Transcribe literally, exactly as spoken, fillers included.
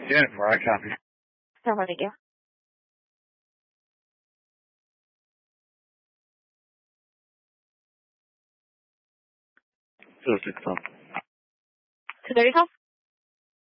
Jennifer, I copy. Salamat. Two six oh. two thirty-five?